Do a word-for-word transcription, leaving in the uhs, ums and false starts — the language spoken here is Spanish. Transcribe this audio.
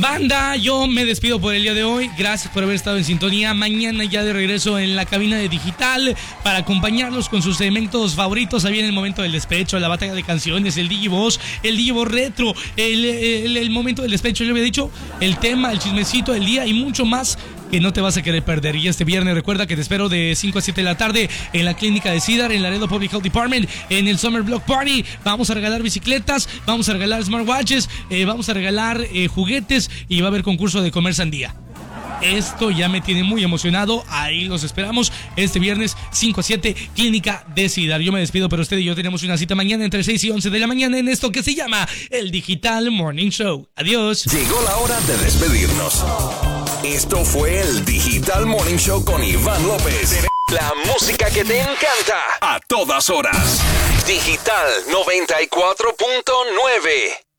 Banda, yo me despido por el día de hoy. Gracias por haber estado en sintonía. Mañana ya de regreso en la cabina de Digital para acompañarlos con sus segmentos favoritos. Ahí viene el momento del despecho, la batalla de canciones, el Digivoz, el Digivoz retro, el, el, el momento del despecho, yo había dicho, el tema, el chismecito del día y mucho más que no te vas a querer perder. Y este viernes recuerda que te espero de cinco a siete de la tarde en la clínica de Cedar, en Laredo Public Health Department, en el Summer Block Party. Vamos a regalar bicicletas, vamos a regalar smartwatches, eh, vamos a regalar eh, juguetes y va a haber concurso de comer sandía. Esto ya me tiene muy emocionado. Ahí los esperamos este viernes cinco a siete, Clínica de Cedar. Yo me despido, pero usted y yo tenemos una cita mañana entre seis y once de la mañana en esto que se llama el Digital Morning Show. Adiós. Llegó la hora de despedirnos. Esto fue el Digital Morning Show con Iván López. La música que te encanta a todas horas. Digital noventa y cuatro punto nueve.